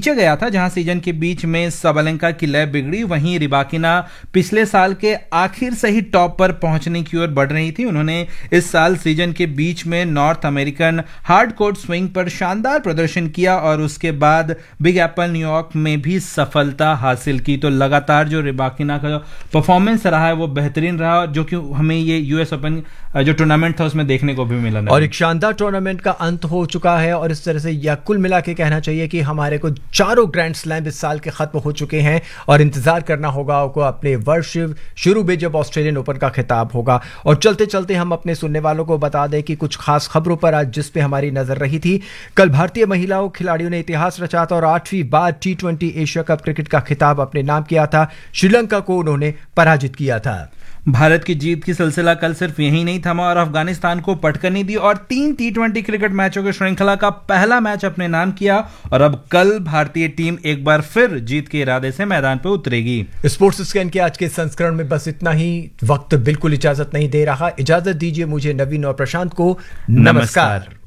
नीचे गया था, जहां सीजन के बीच में सबलेंका की लय बिगड़ी। वहीं रिबाकिना पिछले साल के आखिर से ही टॉप पर पहुंचने की ओर बढ़ रही थी। उन्होंने इस साल सीजन के बीच में north American hard court swing पर शानदार प्रदर्शन किया और उसके बाद बिग एप्पल न्यूयॉर्क में भी सफलता हासिल की। तो लगातार जो रिबाकिना का परफॉर्मेंस रहा है वो बेहतरीन रहा, जो कि हमें ये यूएस ओपन जो टूर्नामेंट था उसमें देखने को भी मिला और एक शानदार टूर्नामेंट का अंत हो चुका है। और इस तरह से यह कुल मिला के कहना चाहिए कि हमारे को 4 ग्रैंड स्लैम इस साल के खत्म हो चुके हैं और इंतजार करना होगा आपको अपने वर्ष शुरू में जब ऑस्ट्रेलियन ओपन का खिताब होगा। और चलते चलते हम अपने सुनने वालों को बता दें कि कुछ खास खबरों पर आज जिस पे हमारी नजर रही थी। कल भारतीय महिलाओं खिलाड़ियों ने इतिहास रचा था और 8वीं बार T20 एशिया कप क्रिकेट का खिताब अपने नाम किया था। श्रीलंका को उन्होंने पराजित किया था। भारत की जीत की सिलसिला कल सिर्फ यही नहीं थमा और अफगानिस्तान को पटकनी दी और 3 T20 क्रिकेट मैचों की श्रृंखला का पहला मैच अपने नाम किया। और अब कल भारतीय टीम एक बार फिर जीत के इरादे से मैदान पर उतरेगी। स्पोर्ट्स स्कैन के आज के संस्करण में बस इतना ही। वक्त बिल्कुल इजाजत नहीं दे रहा। इजाजत दीजिए मुझे, नवीन और प्रशांत को। नमस्कार।